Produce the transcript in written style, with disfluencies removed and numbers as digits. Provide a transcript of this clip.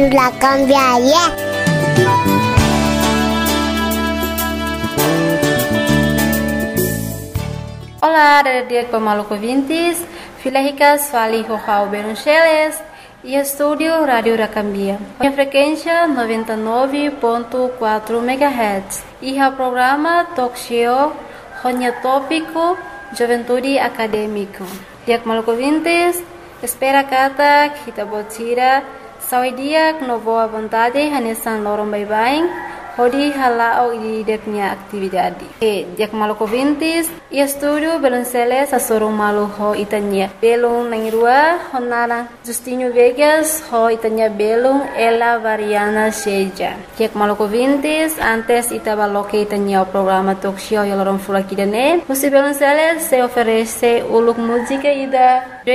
La cambiaria. Olá, dia Pamaluco Vintes, Filahicas Fali Rojao Beruncheles e Estúdio Rádio Racambia. Minha frequência 99.4 MHz e o programa Talk Show Ronya Tópico Juventude Acadêmico. Dia Pamaluco Vintes, espera kata kita botira saudia no boa vontade hanesan lorong bye-bye. Hodi halao di deknya atividade. Dia Pamaluco Vintes, e estúdio Belunceles asorong malu ho itanya. Belung nangirua honara Justinho Vegas ho itanya belung ela variana seja. Dia Pamaluco Vintes, antes itabaloke itanya o programa talk show yalorong fulakidane. Musi Belunceles se oferece uluk música ida